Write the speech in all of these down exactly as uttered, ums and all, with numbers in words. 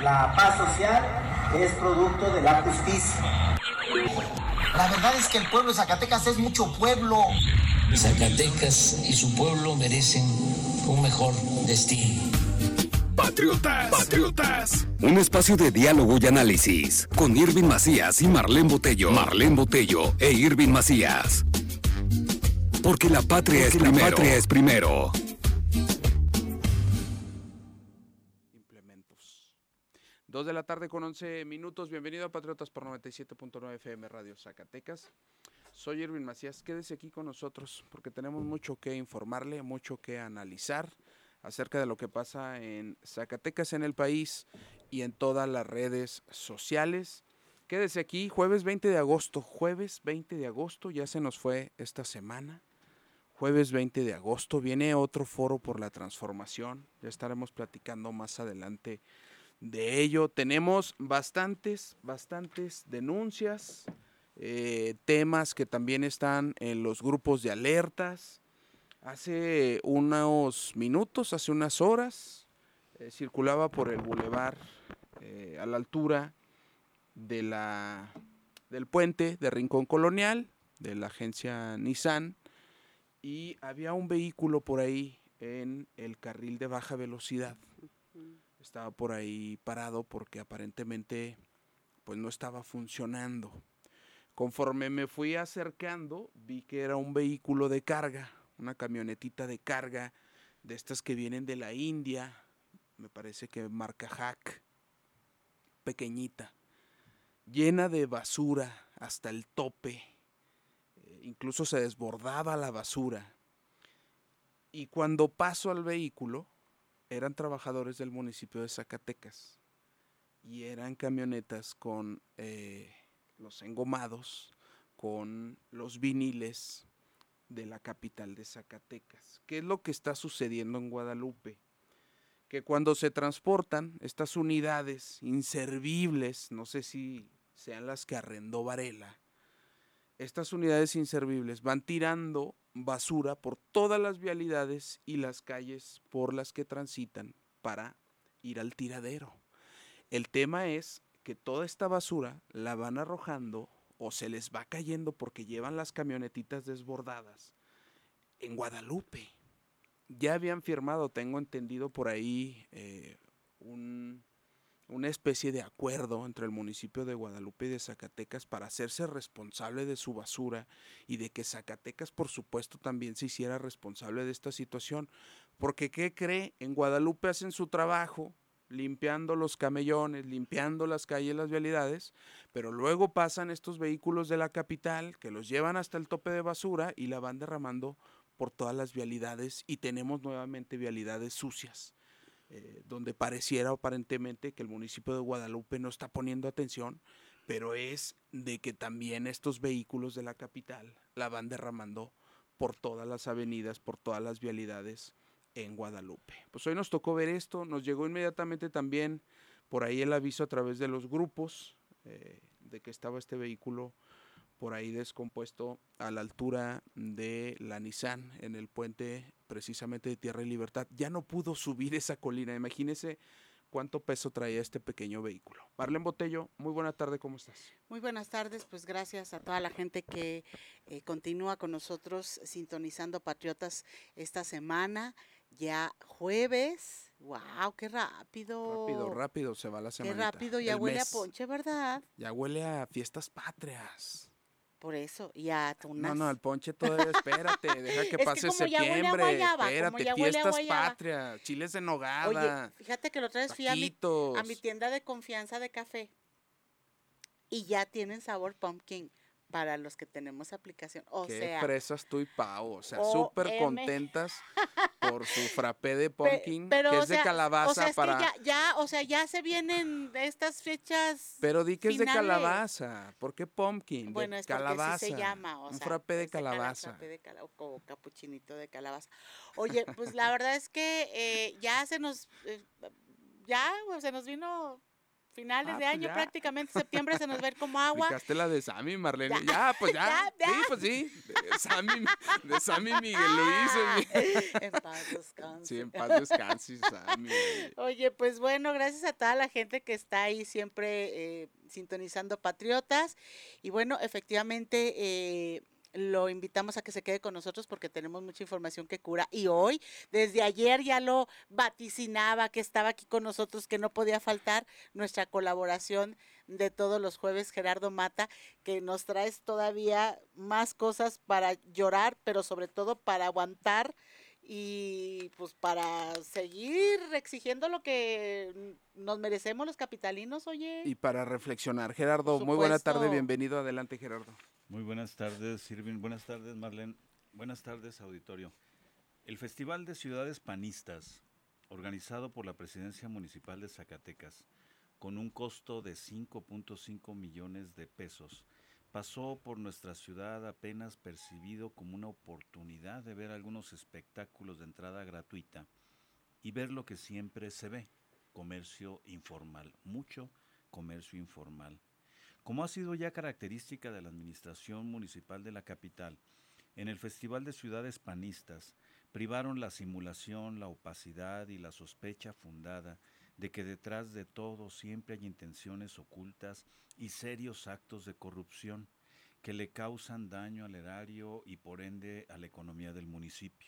La paz social es producto de la justicia. La verdad es que el pueblo de Zacatecas es mucho pueblo. Zacatecas y su pueblo merecen un mejor destino. Patriotas, Patriotas. Un espacio de diálogo y análisis con Irving Macías y Marlene Botello. Marlene Botello e Irving Macías. Porque la patria, Porque es, la primero. patria es primero. Implementos. Dos de la tarde con once minutos. Bienvenido a Patriotas por noventa y siete punto nueve F M Radio Zacatecas. Soy Irving Macías. Quédese aquí con nosotros porque tenemos mucho que informarle, mucho que analizar acerca de lo que pasa en Zacatecas, en el país y en todas las redes sociales. Quédese aquí, jueves veinte de agosto, jueves veinte de agosto, ya se nos fue esta semana. Jueves veinte de agosto, viene otro foro por la transformación, ya estaremos platicando más adelante de ello. Tenemos bastantes, bastantes denuncias, eh, temas que también están en los grupos de alertas. Hace unos minutos, hace unas horas, eh, circulaba por el bulevar eh, a la altura de la, del puente de Rincón Colonial, de la agencia Nissan, y había un vehículo por ahí en el carril de baja velocidad. Estaba por ahí parado porque aparentemente pues, no estaba funcionando. Conforme me fui acercando, vi que era un vehículo de carga, una camionetita de carga, de estas que vienen de la India, me parece que marca Hack, pequeñita, llena de basura hasta el tope, eh, incluso se desbordaba la basura. Y cuando paso al vehículo, eran trabajadores del municipio de Zacatecas, y eran camionetas con eh, los engomados, con los viniles de la capital de Zacatecas. ¿Qué es lo que está sucediendo en Guadalupe? Que cuando se transportan estas unidades inservibles, no sé si sean las que arrendó Varela, estas unidades inservibles van tirando basura por todas las vialidades y las calles por las que transitan para ir al tiradero. El tema es que toda esta basura la van arrojando o se les va cayendo porque llevan las camionetitas desbordadas en Guadalupe. Ya habían firmado, tengo entendido por ahí, eh, un, una especie de acuerdo entre el municipio de Guadalupe y de Zacatecas para hacerse responsable de su basura y de que Zacatecas, por supuesto, también se hiciera responsable de esta situación. Porque, ¿qué cree? En Guadalupe hacen su trabajo, limpiando los camellones, limpiando las calles, las vialidades, pero luego pasan estos vehículos de la capital que los llevan hasta el tope de basura y la van derramando por todas las vialidades y tenemos nuevamente vialidades sucias, eh, donde pareciera aparentemente que el municipio de Guadalupe no está poniendo atención, pero es de que también estos vehículos de la capital la van derramando por todas las avenidas, por todas las vialidades en Guadalupe. Pues hoy nos tocó ver esto, nos llegó inmediatamente también por ahí el aviso a través de los grupos eh, de que estaba este vehículo por ahí descompuesto a la altura de la Nissan en el puente precisamente de Tierra y Libertad. Ya no pudo subir esa colina, imagínese cuánto peso traía este pequeño vehículo. Marlene Botello, muy buena tarde, ¿cómo estás? Muy buenas tardes, pues gracias a toda la gente que eh, continúa con nosotros sintonizando Patriotas esta semana, ya jueves. ¡Wow! ¡Qué rápido! Rápido, rápido se va la semanita. ¡Qué rápido! Ya El huele mes. a ponche, ¿verdad? Ya huele a fiestas patrias. Por eso, y a tunas. No, no, el ponche todavía, espérate, deja que Es pase que como ya huele a septiembre, guayaba, espérate, como ya huele a fiestas guayaba. patrias, chiles de nogada. Oye, fíjate que la otra vez fui a mi, taquitos. a mi tienda de confianza de café y ya tienen sabor pumpkin para los que tenemos aplicación. O Qué sea, fresas tú y Pau, o sea, O súper M. contentas por su frappé de pumpkin, Pe- pero, que o es de sea, calabaza o sea, es para... que ya, ya, o sea, ya se vienen estas fechas. Pero di que es de finales. calabaza, ¿por qué pumpkin? Bueno, de es porque calabaza. así se llama, o un sea, frappé de es cala- calabaza. frappé de cala- o capuchinito de calabaza. Oye, pues la verdad es que eh, ya se nos, eh, ya pues, se nos vino finales Ah, de pues año, ya. prácticamente septiembre se nos va a ir como agua. Aplicaste la de Sammy, Marlene. Ya, Ya, pues ya. ya, ya. Sí, pues sí. De Sammy, de Sammy Miguel Luis. oye. En paz descanse. Sí, en paz descanse, Sammy. oye. Oye, pues bueno, gracias a toda la gente que está ahí siempre eh, sintonizando Patriotas. Y bueno, efectivamente eh, lo invitamos a que se quede con nosotros porque tenemos mucha información que cura. Y hoy, desde ayer ya lo vaticinaba que estaba aquí con nosotros, que no podía faltar nuestra colaboración de todos los jueves, Gerardo Mata, que nos traes todavía más cosas para llorar, pero sobre todo para aguantar y pues para seguir exigiendo lo que nos merecemos los capitalinos, oye. Y para reflexionar, Gerardo, Por muy buena tarde, supuesto. bienvenido. Adelante, Gerardo. Muy buenas tardes, Irving. Buenas tardes, Marlene. Buenas tardes, auditorio. El Festival de Ciudades Panistas, organizado por la Presidencia Municipal de Zacatecas, con un costo de cinco punto cinco millones de pesos, pasó por nuestra ciudad apenas percibido como una oportunidad de ver algunos espectáculos de entrada gratuita y ver lo que siempre se ve, comercio informal, mucho comercio informal. Como ha sido ya característica de la administración municipal de la capital, en el Festival de Ciudades Panistas privaron la simulación, la opacidad y la sospecha fundada de que detrás de todo siempre hay intenciones ocultas y serios actos de corrupción que le causan daño al erario y por ende a la economía del municipio.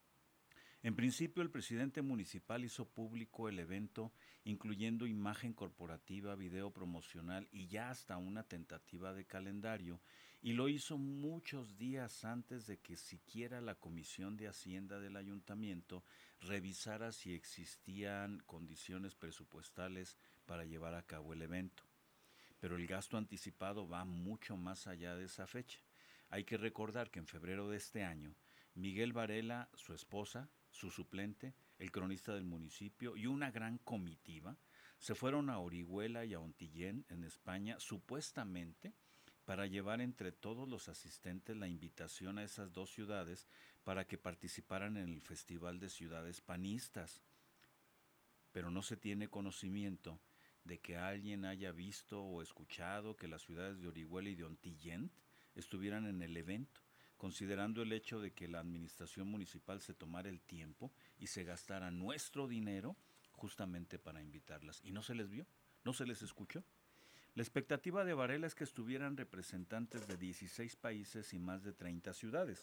En principio, el presidente municipal hizo público el evento, incluyendo imagen corporativa, video promocional y ya hasta una tentativa de calendario, y lo hizo muchos días antes de que siquiera la Comisión de Hacienda del Ayuntamiento revisara si existían condiciones presupuestales para llevar a cabo el evento. Pero el gasto anticipado va mucho más allá de esa fecha. Hay que recordar que en febrero de este año, Miguel Varela, su esposa, su suplente, el cronista del municipio y una gran comitiva se fueron a Orihuela y a Ontillén, en España, supuestamente para llevar entre todos los asistentes la invitación a esas dos ciudades para que participaran en el Festival de Ciudades Panistas. Pero no se tiene conocimiento de que alguien haya visto o escuchado que las ciudades de Orihuela y de Ontillén estuvieran en el evento, considerando el hecho de que la administración municipal se tomara el tiempo y se gastara nuestro dinero justamente para invitarlas. Y no se les vio, no se les escuchó. La expectativa de Varela es que estuvieran representantes de dieciséis países y más de treinta ciudades.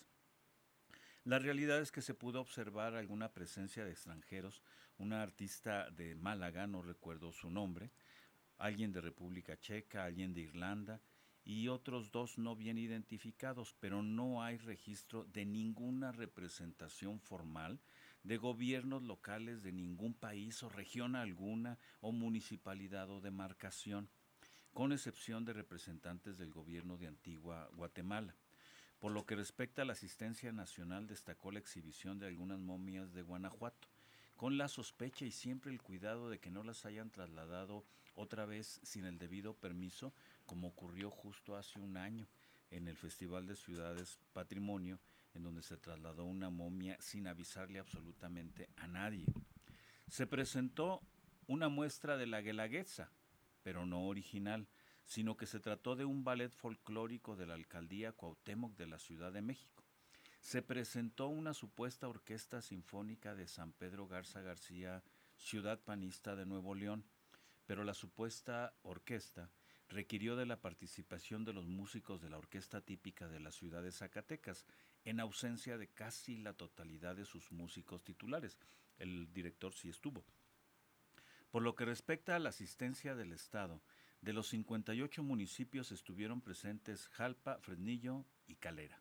La realidad es que se pudo observar alguna presencia de extranjeros, una artista de Málaga, no recuerdo su nombre, alguien de República Checa, alguien de Irlanda, y otros dos no bien identificados, pero no hay registro de ninguna representación formal de gobiernos locales de ningún país o región alguna o municipalidad o demarcación, con excepción de representantes del gobierno de Antigua Guatemala. Por lo que respecta a la asistencia nacional, destacó la exhibición de algunas momias de Guanajuato, con la sospecha y siempre el cuidado de que no las hayan trasladado otra vez sin el debido permiso, como ocurrió justo hace un año en el Festival de Ciudades Patrimonio, en donde se trasladó una momia sin avisarle absolutamente a nadie. Se presentó una muestra de la Guelaguetza, pero no original, sino que se trató de un ballet folclórico de la Alcaldía Cuauhtémoc de la Ciudad de México. Se presentó una supuesta orquesta sinfónica de San Pedro Garza García, ciudad panista de Nuevo León, pero la supuesta orquesta requirió de la participación de los músicos de la orquesta típica de la ciudad de Zacatecas, en ausencia de casi la totalidad de sus músicos titulares. El director sí estuvo. Por lo que respecta a la asistencia del Estado, de los cincuenta y ocho municipios estuvieron presentes Jalpa, Fresnillo y Calera.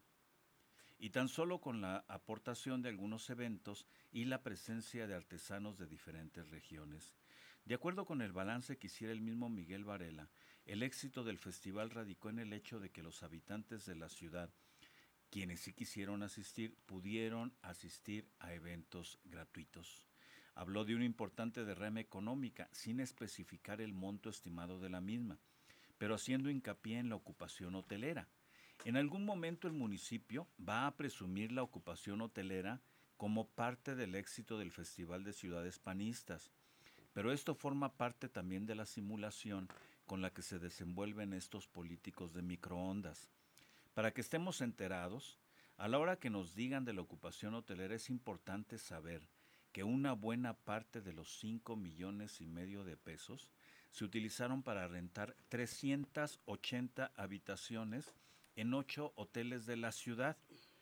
Y tan solo con la aportación de algunos eventos y la presencia de artesanos de diferentes regiones. De acuerdo con el balance que hiciera el mismo Miguel Varela, el éxito del festival radicó en el hecho de que los habitantes de la ciudad, quienes sí quisieron asistir, pudieron asistir a eventos gratuitos. Habló de una importante derrama económica, sin especificar el monto estimado de la misma, pero haciendo hincapié en la ocupación hotelera. En algún momento el municipio va a presumir la ocupación hotelera como parte del éxito del Festival de Ciudades Panistas, pero esto forma parte también de la simulación con la que se desenvuelven estos políticos de microondas. Para que estemos enterados, a la hora que nos digan de la ocupación hotelera es importante saber que una buena parte de los cinco millones y medio de pesos se utilizaron para rentar trescientas ochenta habitaciones en ocho hoteles de la ciudad.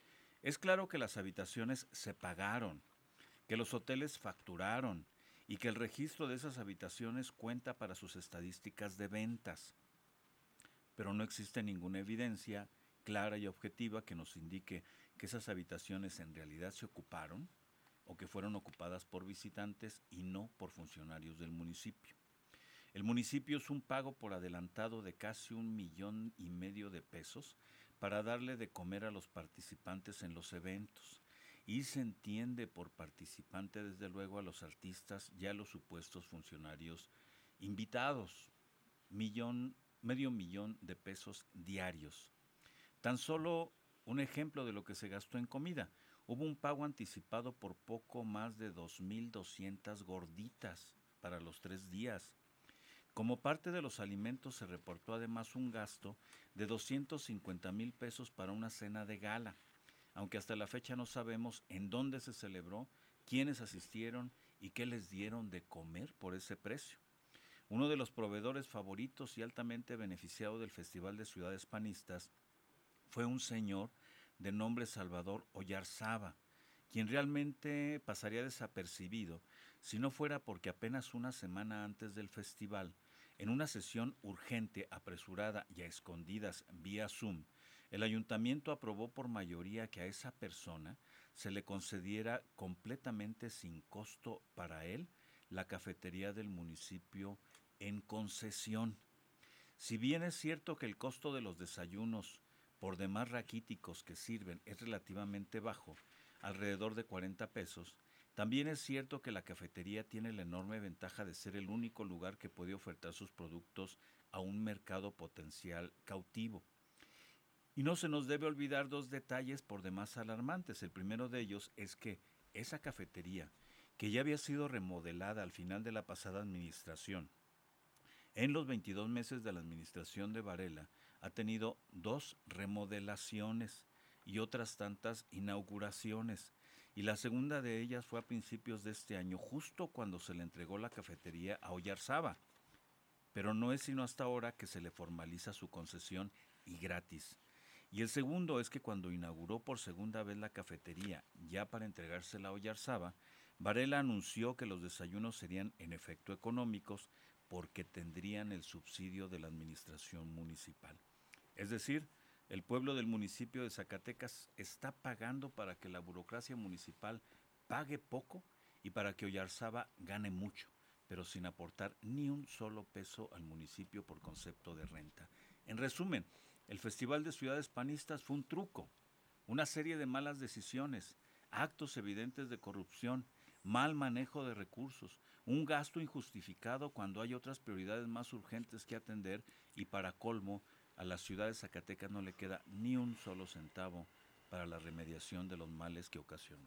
Es claro que las habitaciones se pagaron, que los hoteles facturaron y que el registro de esas habitaciones cuenta para sus estadísticas de ventas. Pero no existe ninguna evidencia clara y objetiva que nos indique que esas habitaciones en realidad se ocuparon o que fueron ocupadas por visitantes y no por funcionarios del municipio. El municipio es un pago por adelantado de casi un millón y medio de pesos para darle de comer a los participantes en los eventos. Y se entiende por participante desde luego a los artistas y a los supuestos funcionarios invitados. Millón, medio millón de pesos diarios. Tan solo un ejemplo de lo que se gastó en comida. Hubo un pago anticipado por poco más de dos mil doscientas gorditas para los tres días. Como parte de los alimentos se reportó además un gasto de doscientos cincuenta mil pesos para una cena de gala, aunque hasta la fecha no sabemos en dónde se celebró, quiénes asistieron y qué les dieron de comer por ese precio. Uno de los proveedores favoritos y altamente beneficiado del Festival de Ciudades Panistas fue un señor de nombre Salvador Oyarzaba, quien realmente pasaría desapercibido si no fuera porque apenas una semana antes del festival, en una sesión urgente, apresurada y a escondidas vía Zoom, el ayuntamiento aprobó por mayoría que a esa persona se le concediera completamente sin costo para él la cafetería del municipio en concesión. Si bien es cierto que el costo de los desayunos por demás raquíticos que sirven es relativamente bajo, alrededor de cuarenta pesos, también es cierto que la cafetería tiene la enorme ventaja de ser el único lugar que puede ofertar sus productos a un mercado potencial cautivo. Y no se nos debe olvidar dos detalles por demás alarmantes. El primero de ellos es que esa cafetería, que ya había sido remodelada al final de la pasada administración, en los veintidós meses de la administración de Varela, ha tenido dos remodelaciones y otras tantas inauguraciones. Y la segunda de ellas fue a principios de este año, justo cuando se le entregó la cafetería a Oyarzaba. Pero no es sino hasta ahora que se le formaliza su concesión y gratis. Y el segundo es que cuando inauguró por segunda vez la cafetería, ya para entregársela a Oyarzaba, Varela anunció que los desayunos serían en efecto económicos porque tendrían el subsidio de la administración municipal. Es decir, el pueblo del municipio de Zacatecas está pagando para que la burocracia municipal pague poco y para que Oyarzaba gane mucho, pero sin aportar ni un solo peso al municipio por concepto de renta. En resumen, el Festival de Ciudades Panistas fue un truco, una serie de malas decisiones, actos evidentes de corrupción, mal manejo de recursos, un gasto injustificado cuando hay otras prioridades más urgentes que atender y para colmo, a la ciudad de Zacatecas no le queda ni un solo centavo para la remediación de los males que ocasionó.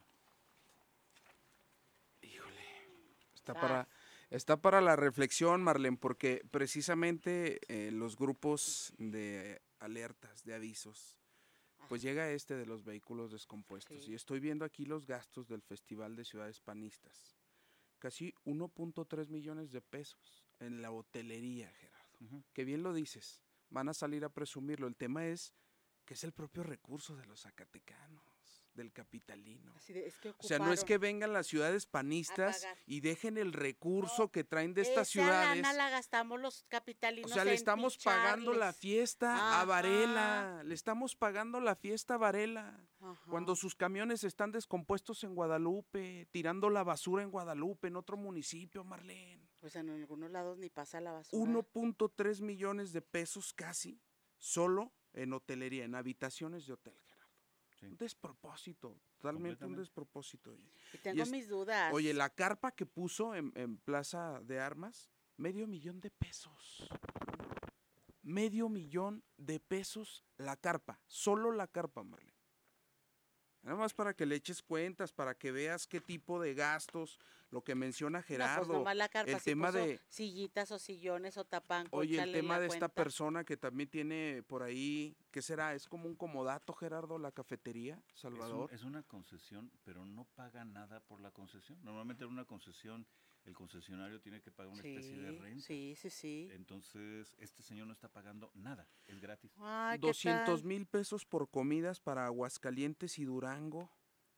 Híjole, está para, está para la reflexión, Marlene, porque precisamente eh, los grupos de alertas, de avisos, pues llega este de los vehículos descompuestos. Sí. Y estoy viendo aquí los gastos del Festival de Ciudades Panistas. Casi uno punto tres millones de pesos en la hotelería, Gerardo. Uh-huh. Que bien lo dices. Van a salir a presumirlo. El tema es que es el propio recurso de los zacatecanos, del capitalino. Así de, es que o sea, no es que vengan las ciudades panistas y dejen el recurso no, que traen de estas esa ciudades. Esa lana la gastamos los capitalinos. O sea, le estamos picharles. pagando la fiesta Ajá. a Varela. Le estamos pagando la fiesta a Varela. Ajá. Cuando sus camiones están descompuestos en Guadalupe, tirando la basura en Guadalupe, en otro municipio, Marlene. Pues en algunos lados ni pasa la basura. uno punto tres millones de pesos casi, solo en hotelería, en habitaciones de hotel, Gerardo. Sí. Un despropósito, totalmente un despropósito. Oye. Y tengo y es, mis dudas. Oye, la carpa que puso en, en Plaza de Armas, medio millón de pesos. Medio millón de pesos la carpa, solo la carpa, Marlene. Nada más para que le eches cuentas, para que veas qué tipo de gastos lo que menciona No, pues Gerardo, nomás la carpa, el si tema puso de, sillitas o sillones o tapanco, oye, el échale tema la de esta cuenta. persona que también tiene por ahí, ¿qué será? ¿Es como un comodato, Gerardo, la cafetería, Es, un- Salvador? es una concesión, pero no paga nada por la concesión. Normalmente en una concesión, el concesionario tiene que pagar una especie de Sí, renta. sí, sí, sí. Entonces, este señor no está pagando nada, es gratis. Ay, ¿qué doscientos tal? mil pesos por comidas para Aguascalientes y Durango.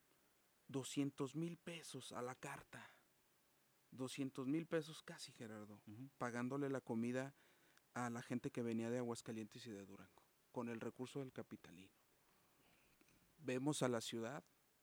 doscientos mil pesos a la carta. doscientos mil pesos casi, Gerardo, Ujú. pagándole la comida a la gente que venía de Aguascalientes y de Durango, con el recurso del capitalino. Vemos a la ciudad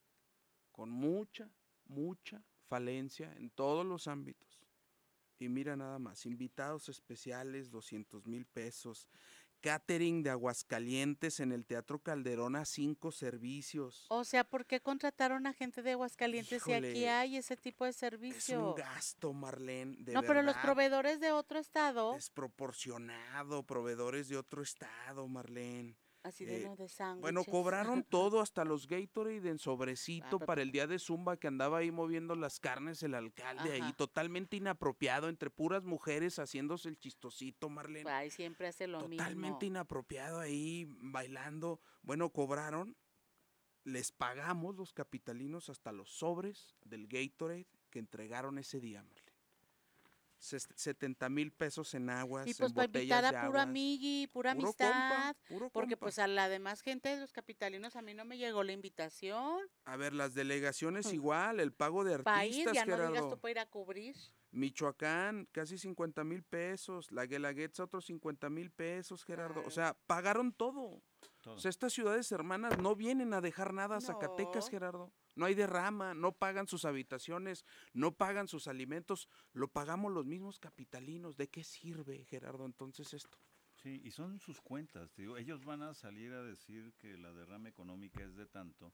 con mucha, mucha falencia en todos los ámbitos. Y mira nada más, invitados especiales, doscientos mil pesos, catering de Aguascalientes en el Teatro Calderón a cinco servicios. O sea, ¿por qué contrataron a gente de Aguascalientes si aquí Híjole, hay ese tipo de Es un servicio? gasto, Marlene, de No, pero los verdad, proveedores de otro estado, desproporcionado, proveedores de otro estado, Marlene. así de eh, no de sándwiches. Bueno, cobraron todo, hasta los Gatorade en sobrecito Ah, pero- para el día de Zumba que andaba ahí moviendo las carnes el alcalde ahí, Ajá. totalmente inapropiado, entre puras mujeres haciéndose el chistosito, Marlene. Ay, siempre hace lo Totalmente mismo. inapropiado ahí, bailando. Bueno, cobraron, les pagamos los capitalinos hasta los sobres del Gatorade que entregaron ese día, Marlene. Ses- setenta mil pesos en aguas, Y pues en para botellas invitar de a puro aguas. amigui, pura Puro amistad. compa, puro Porque compa. pues a la demás gente de los capitalinos a mí no me llegó la invitación. A ver, las delegaciones igual, el pago de País, artistas, ya no digas Gerardo. tú para ir a cubrir. Michoacán, casi cincuenta mil pesos. La Guelaguetza, otros cincuenta mil pesos, Gerardo. Ay. O sea, pagaron todo. Todo. O sea, estas ciudades hermanas no vienen a dejar nada a Zacatecas, No. Gerardo. No hay derrama, no pagan sus habitaciones, no pagan sus alimentos, lo pagamos los mismos capitalinos. ¿De qué sirve, Gerardo, entonces esto? Sí, y son sus cuentas, te digo, ellos van a salir a decir que la derrama económica es de tanto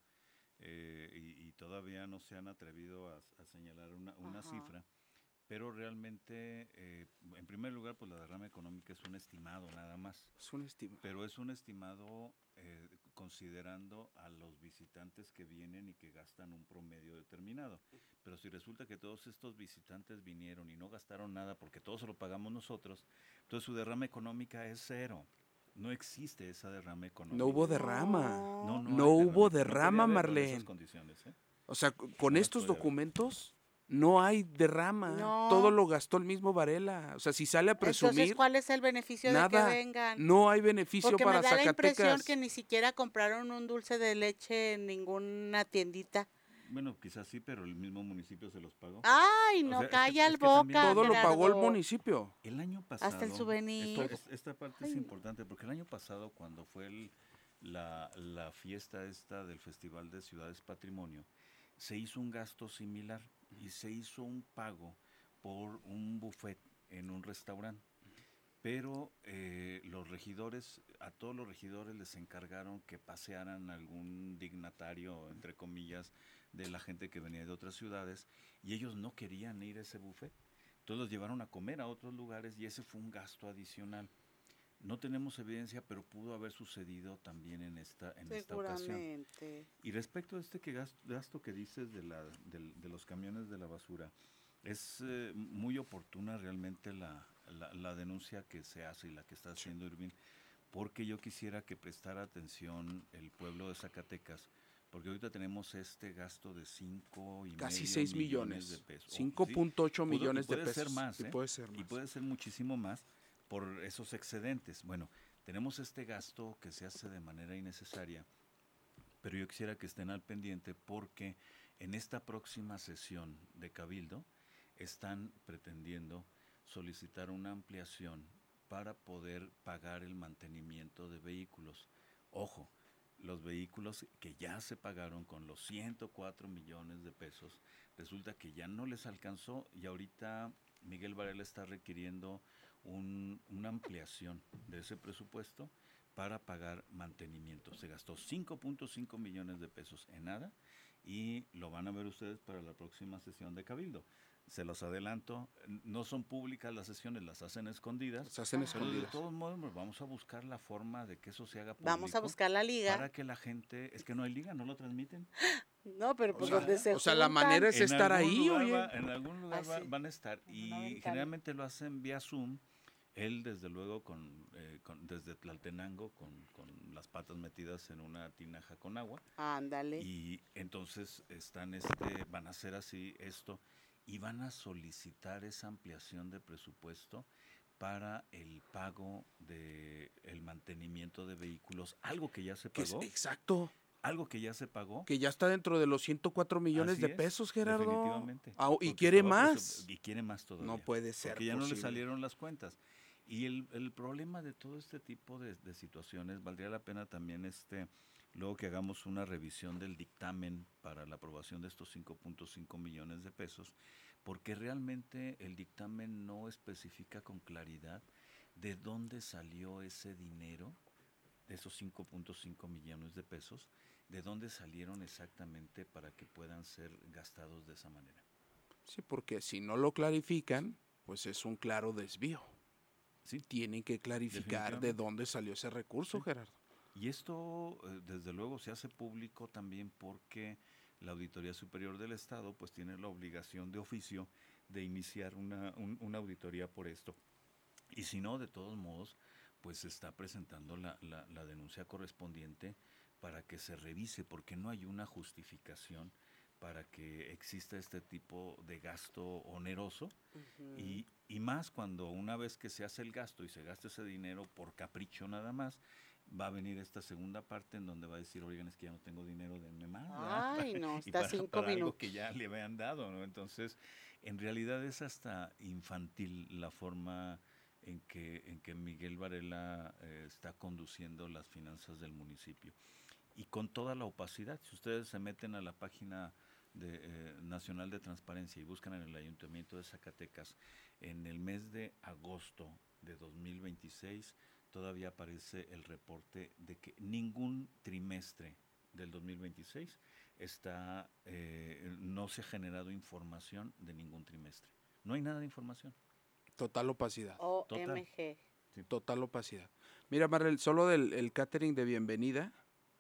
eh, y, y todavía no se han atrevido a, a señalar una, una Ajá. cifra, pero realmente, eh, en primer lugar, pues la derrama económica es un estimado nada más, Es un estima. pero es un estimado eh, considerando a los visitantes que vienen y que gastan un promedio determinado. Pero si resulta que todos estos visitantes vinieron y no gastaron nada porque todo se lo pagamos nosotros, entonces su derrama económica es cero. No existe esa derrama económica. No hubo derrama. No, no, No hay hubo derrama. derrama, No puede haber con Marlene. esas condiciones, ¿eh? O sea, c- con No estos puede haber. documentos no hay derrama. No. Todo lo gastó el mismo Varela. O sea, si sale a presumir, Entonces, ¿cuál es el beneficio de nada. que vengan? No hay beneficio Porque para me da la impresión Zacatecas. que ni siquiera compraron un dulce de leche en ninguna tiendita. Bueno, quizás sí, pero el mismo municipio se los pagó. Ay, O no, sea, es que- calla es el que también- boca, Todo lo pagó el Gerardo. municipio. El año pasado. Hasta el souvenir. esto- es- esta parte es Ay, no. importante porque el año pasado, cuando fue el- la, la fiesta esta del Festival de Ciudades Patrimonio, se hizo un gasto similar y se hizo un pago por un buffet en un restaurante. Pero eh, los regidores, a todos los regidores les encargaron que pasearan algún dignatario, entre comillas, de la gente que venía de otras ciudades, y ellos no querían ir a ese buffet. Entonces los llevaron a comer a otros lugares y ese fue un gasto adicional. No tenemos evidencia, pero pudo haber sucedido también en esta, en esta ocasión. Seguramente. Y respecto a este que gasto, gasto que dices de, la, del- de los camiones de la basura, es eh, muy oportuna realmente la, la, la denuncia que se hace y la que está haciendo Irving, porque yo quisiera que prestara atención el pueblo de Zacatecas, porque ahorita tenemos este gasto de cinco y Casi medio seis millones millones. de pesos. Oh, cinco sí, punto ocho pudo- y millones de puede pesos. ser más, Y ¿eh? puede ser más. Y puede ser muchísimo más por esos excedentes. Bueno, tenemos este gasto que se hace de manera innecesaria, pero yo quisiera que estén al pendiente porque en esta próxima sesión de Cabildo están pretendiendo solicitar una ampliación para poder pagar el mantenimiento de vehículos. Ojo, los vehículos que ya se pagaron con los ciento cuatro millones de pesos, resulta que ya no les alcanzó y ahorita Miguel Varela está requiriendo un- una ampliación de ese presupuesto para pagar mantenimiento. Se gastó cinco punto cinco millones de pesos en nada y lo van a ver ustedes para la próxima sesión de Cabildo. Se los adelanto, n- no son públicas las sesiones, las hacen escondidas. Se hacen Pero de escondidas. todos modos pues, vamos a buscar la forma de que eso se haga público. Vamos a buscar la liga. Para que la gente, es que no hay liga, no lo transmiten. No, pero pues sea, donde se o sea, la juntan. manera es En estar algún ahí, lugar oye. va- en algún lugar va- Ah, sí. van a estar En y una ventana. generalmente lo hacen vía Zoom. Él, desde luego, con, eh, con- desde Tlaltenango, con, con las patas metidas en una tinaja con agua. Ándale. Y entonces están, este, van a hacer así esto y van a solicitar esa ampliación de presupuesto para el pago de el mantenimiento de vehículos, algo que ya se Que es- pagó, exacto. algo que ya se pagó. Que ya está dentro de los ciento cuatro millones Así de es, pesos, Gerardo. definitivamente, Ah, y porque quiere estaba presu- más. Y quiere más todavía. No puede ser Porque ya no le posible. salieron las cuentas. Y el, el problema de todo este tipo de, de situaciones, valdría la pena también este luego que hagamos una revisión del dictamen para la aprobación de estos cinco punto cinco millones de pesos, porque realmente el dictamen no especifica con claridad de dónde salió ese dinero, de esos cinco punto cinco millones de pesos, de dónde salieron exactamente para que puedan ser gastados de esa manera. Sí, porque si no lo clarifican, pues es un claro desvío. Sí. Tienen que clarificar de Definitivamente. dónde salió ese recurso, Sí. Gerardo. Y esto, eh, desde luego, se hace público también porque la Auditoría Superior del Estado pues tiene la obligación de oficio de iniciar una, un- una auditoría por esto. Y si no, de todos modos, pues se está presentando la, la- la denuncia correspondiente para que se revise, porque no hay una justificación para que exista este tipo de gasto oneroso. Ujú. Y, y más cuando una vez que se hace el gasto y se gasta ese dinero por capricho nada más, va a venir esta segunda parte en donde va a decir, oigan, es que ya no tengo dinero, denme más. ¿verdad? Ay, no, Y está para, cinco para algo minutos. que ya le habían dado, ¿no? Entonces, en realidad es hasta infantil la forma en que, en que Miguel Varela eh, está conduciendo las finanzas del municipio. Y con toda la opacidad, si ustedes se meten a la página de, eh, Nacional de Transparencia y buscan en el Ayuntamiento de Zacatecas, en el mes de agosto de dos mil veintiséis todavía aparece el reporte de que ningún trimestre del dos mil veintiséis está, eh, no se ha generado información de ningún trimestre. No hay nada de información. Total opacidad. O Total. M G. Total opacidad. Mira, Marlel, solo del el catering de bienvenida,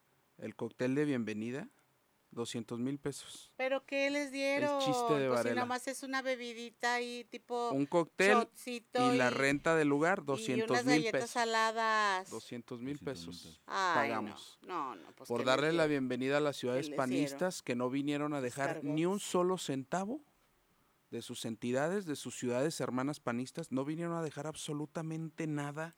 el cóctel de bienvenida, doscientos mil pesos. ¿Pero qué les dieron? chiste de Pues si Varela. nomás es una bebidita ahí tipo Un cóctel shotcito y la renta del lugar, y doscientos unas mil galletas pesos. saladas. doscientos mil doscientos mil pesos. pesos. Ay, pagamos. No, no, no, pues Por ¿qué les darle la dieron? bienvenida a las ciudades les panistas que no vinieron a dejar ni un Descargos. solo centavo de sus entidades, de sus ciudades hermanas panistas, no vinieron a dejar absolutamente nada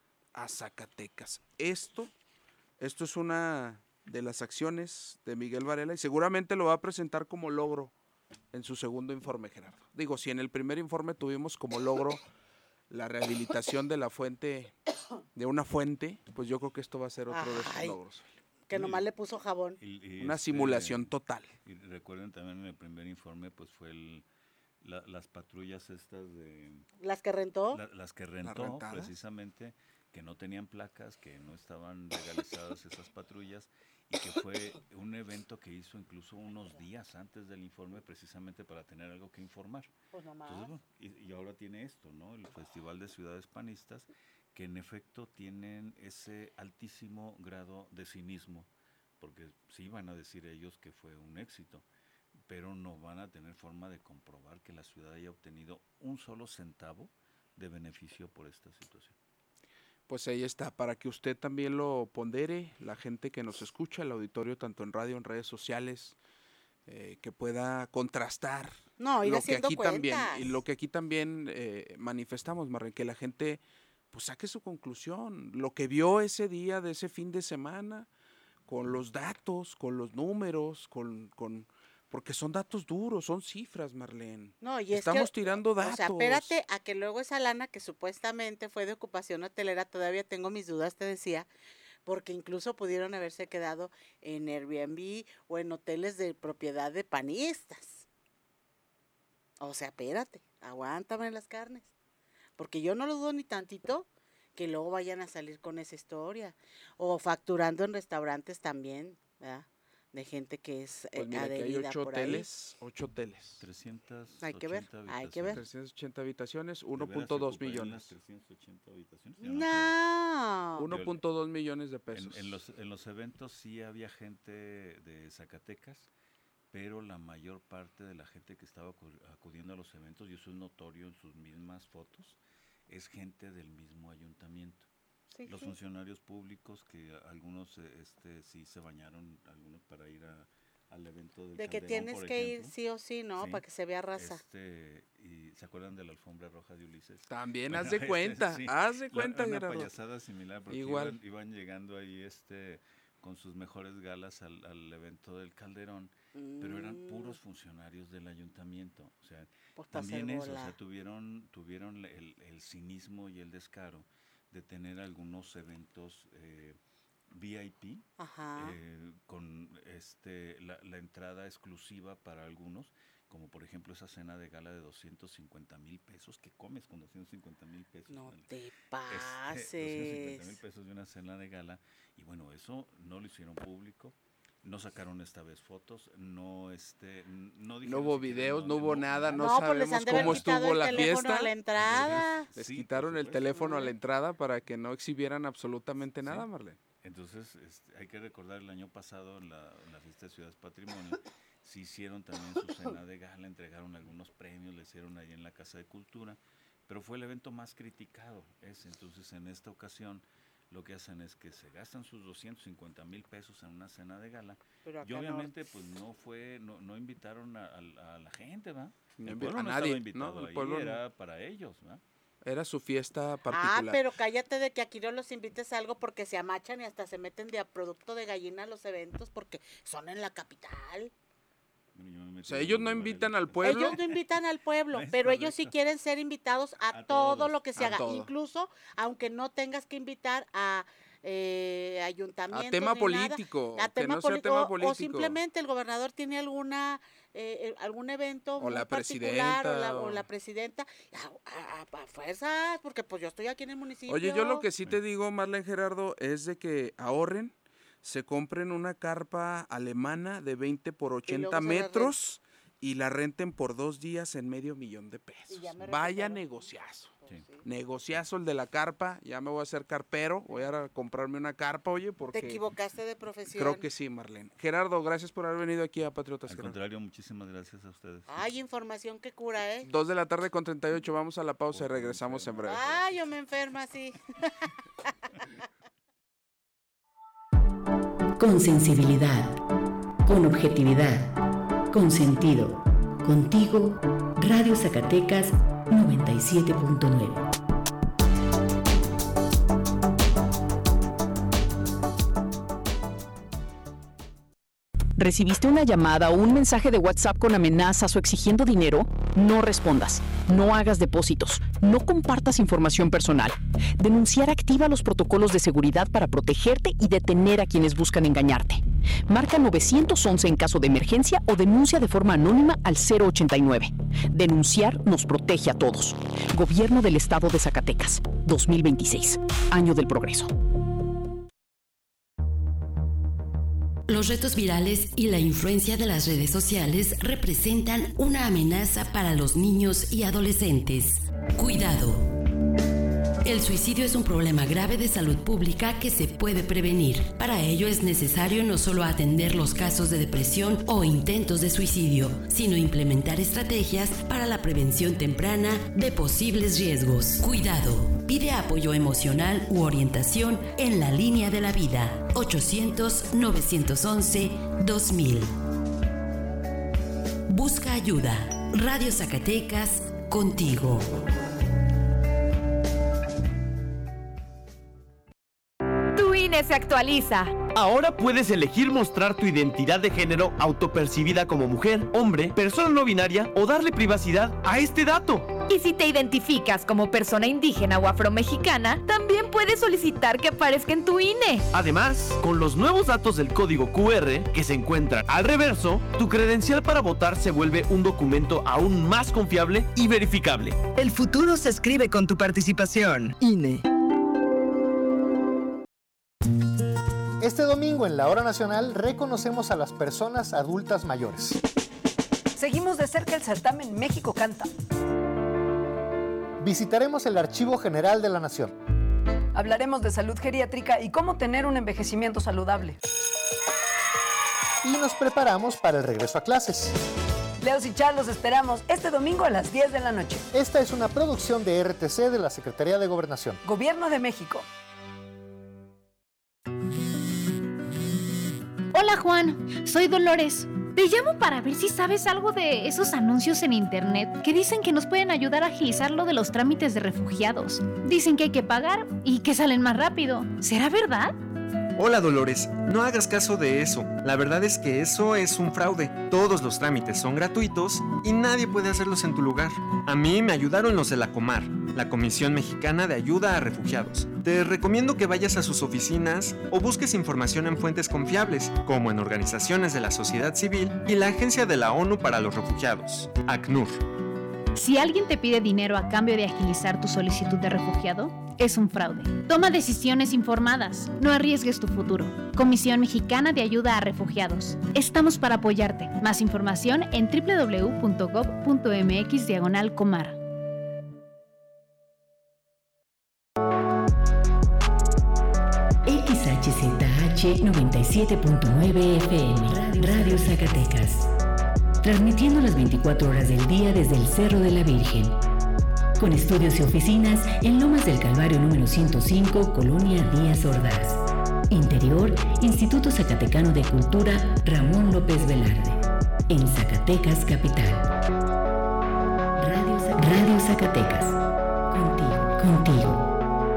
a Zacatecas. Esto, esto es una de las acciones de Miguel Varela y seguramente lo va a presentar como logro en su segundo informe, Gerardo. Digo, si en el primer informe tuvimos como logro la rehabilitación de la fuente, de una fuente, pues yo creo que esto va a ser otro de sus Ay, logros. Que nomás le puso jabón. Y- y Una este, simulación total. Y recuerden también en el primer informe, pues fue el, la- las patrullas estas de Las que rentó. la- las que rentó rentadas? precisamente, que no tenían placas, que no estaban legalizadas esas patrullas y que fue un evento que hizo incluso unos días antes del informe precisamente para tener algo que informar. Pues nomás. Entonces, bueno, y, y ahora tiene esto, ¿no? El Festival de Ciudades Panistas, que en efecto tienen ese altísimo grado de cinismo, porque sí van a decir ellos que fue un éxito, pero no van a tener forma de comprobar que la ciudad haya obtenido un solo centavo de beneficio por esta situación. Pues ahí está, para que usted también lo pondere, la gente que nos escucha, el auditorio, tanto en radio, en redes sociales, eh, que pueda contrastar No, ir lo que haciendo aquí también cuentas. y lo que aquí también eh, manifestamos, Marren, que la gente pues saque su conclusión, lo que vio ese día de ese fin de semana, con los datos, con los números, con, con porque son datos duros, son cifras, Marlene. No, y es Estamos que, tirando datos. O sea, espérate a que luego esa lana que supuestamente fue de ocupación hotelera, todavía tengo mis dudas, te decía, porque incluso pudieron haberse quedado en Airbnb o en hoteles de propiedad de panistas. O sea, espérate, aguántame las carnes. Porque yo no lo dudo ni tantito que luego vayan a salir con esa historia. O facturando en restaurantes también, ¿verdad? De gente que es eh, Pues mira, aquí hay adherida ocho por ahí. hoteles, ocho hoteles. trescientos Hay que ver, ochenta hay que ver. trescientas ochenta habitaciones, ¿De uno veras punto se dos ocuparían las millones. trescientas ochenta habitaciones? Yo no creo. No. uno punto dos millones de pesos. En, en los, en los eventos sí había gente de Zacatecas pero la mayor parte de la gente que estaba acudiendo a los eventos, y eso es notorio en sus mismas fotos, es gente del mismo ayuntamiento. Sí, los sí. funcionarios públicos, que algunos este, sí se bañaron, algunos para ir a, al evento del De que Calderón, tienes por que ejemplo. ir sí o sí, ¿no? Sí. Para que se vea raza. Este, ¿y se acuerdan de la alfombra roja de Ulises? También, bueno, haz de cuenta, este, sí, haz de cuenta, la, una Gerardo. payasada similar, porque Igual. Iban, iban llegando ahí este, con sus mejores galas al, al evento del Calderón, mm. pero eran puros funcionarios del ayuntamiento. O sea, pues también eso, o sea, tuvieron, tuvieron el, el cinismo y el descaro de tener algunos eventos eh, V I P, eh, con este la, la entrada exclusiva para algunos, como por ejemplo esa cena de gala de doscientos cincuenta mil pesos. ¿Qué comes con doscientos cincuenta mil pesos? No el, te pases. Este, doscientos cincuenta mil pesos de una cena de gala, y bueno, eso no lo hicieron público. No sacaron esta vez fotos, no este, no, no hubo videos, no, no hubo nada, no, no sabemos pues cómo estuvo la fiesta. A la entrada. Entonces, les sí, quitaron el teléfono a la entrada para que no exhibieran absolutamente sí. nada, Marlene. Entonces, este, hay que recordar el año pasado en la, en la fiesta de Ciudades Patrimonio, sí hicieron también su cena de gala, entregaron algunos premios, le hicieron ahí en la Casa de Cultura, pero fue el evento más criticado ese. Entonces, en esta ocasión, lo que hacen es que se gastan sus doscientos cincuenta mil pesos en una cena de gala, y obviamente no. pues no fue, no, no invitaron a, a, a la gente, ¿va? No el pueblo a no nadie, estaba invitado, ¿no? El pueblo ahí, no. era para ellos, ¿va? Era su fiesta particular. Ah, pero cállate de que aquí no los invites a algo porque se amachan y hasta se meten de a producto de gallina a los eventos porque son en la capital. Bueno, o sea, ellos no invitan al pueblo. Ellos no invitan al pueblo, pero ellos sí quieren ser invitados a, a todo todos, lo que se haga, todo. Incluso aunque no tengas que invitar a eh, ayuntamientos. A tema político, nada, a tema que no político, sea tema político. O simplemente el gobernador tiene alguna eh, algún evento o la particular presidenta, o, la, o la presidenta, a, a, a fuerzas, porque pues yo estoy aquí en el municipio. Oye, yo lo que sí te digo, Marlene, Gerardo, es de que ahorren, se compren una carpa alemana de veinte por ochenta metros y la renten por dos días en medio millón de pesos. Vaya negociazo. Sí. Negociazo el de la carpa, ya me voy a hacer carpero, voy a comprarme una carpa, oye, porque... Te equivocaste de profesión. Creo que sí, Marlene. Gerardo, gracias por haber venido aquí a Patriotas. Al Gerardo. contrario, muchísimas gracias a ustedes. Ay, información que cura, ¿eh? Dos de la tarde con treinta y ocho, vamos a la pausa y regresamos en breve. Ay, yo me enfermo así. Con sensibilidad, con objetividad, con sentido. Contigo, Radio Zacatecas noventa y siete punto nueve. ¿Recibiste una llamada o un mensaje de WhatsApp con amenazas o exigiendo dinero? No respondas, no hagas depósitos, no compartas información personal. Denunciar activa los protocolos de seguridad para protegerte y detener a quienes buscan engañarte. Marca nueve once en caso de emergencia o denuncia de forma anónima al cero ochenta y nueve. Denunciar nos protege a todos. Gobierno del Estado de Zacatecas, dos mil veintiséis, Año del Progreso. Los retos virales y la influencia de las redes sociales representan una amenaza para los niños y adolescentes. Cuidado. El suicidio es un problema grave de salud pública que se puede prevenir. Para ello es necesario no solo atender los casos de depresión o intentos de suicidio, sino implementar estrategias para la prevención temprana de posibles riesgos. Cuidado. Pide apoyo emocional u orientación en la línea de la vida. ochocientos, novecientos once, dos mil. Busca ayuda. Radio Zacatecas, contigo. Tu I N E se actualiza. Ahora puedes elegir mostrar tu identidad de género autopercibida como mujer, hombre, persona no binaria o darle privacidad a este dato. Y si te identificas como persona indígena o afromexicana, también puedes solicitar que aparezca en tu I N E. Además, con los nuevos datos del código cu erre que se encuentran al reverso, tu credencial para votar se vuelve un documento aún más confiable y verificable. El futuro se escribe con tu participación. I N E. Este domingo en la Hora Nacional reconocemos a las personas adultas mayores. Seguimos de cerca el certamen México Canta. Visitaremos el Archivo General de la Nación. Hablaremos de salud geriátrica y cómo tener un envejecimiento saludable. y nos preparamos para el regreso a clases. Leos y Char los esperamos este domingo a las diez de la noche. Esta es una producción de R T C de la Secretaría de Gobernación. Gobierno de México. Hola Juan, soy Dolores. Te llamo para ver si sabes algo de esos anuncios en internet que dicen que nos pueden ayudar a agilizar lo de los trámites de refugiados. Dicen que hay que pagar y que salen más rápido. ¿Será verdad? Hola Dolores, no hagas caso de eso. La verdad es que eso es un fraude. Todos los trámites son gratuitos y nadie puede hacerlos en tu lugar. A mí me ayudaron los de la Comar, la Comisión Mexicana de Ayuda a Refugiados. Te recomiendo que vayas a sus oficinas o busques información en fuentes confiables, como en organizaciones de la sociedad civil y la Agencia de la ONU para los Refugiados, ACNUR. Si alguien te pide dinero a cambio de agilizar tu solicitud de refugiado, es un fraude. Toma decisiones informadas. No arriesgues tu futuro. Comisión Mexicana de Ayuda a Refugiados. Estamos para apoyarte. Más información en doble u doble u doble u punto gob punto eme equis diagonal comar. X H Z H noventa y siete punto nueve F M, Radio Zacatecas. Transmitiendo las veinticuatro horas del día desde el Cerro de la Virgen. Con estudios y oficinas en Lomas del Calvario número ciento cinco, Colonia Díaz Ordaz. Interior, Instituto Zacatecano de Cultura Ramón López Velarde. En Zacatecas, capital. Radio Zacatecas. Radio Zacatecas. Contigo. Contigo.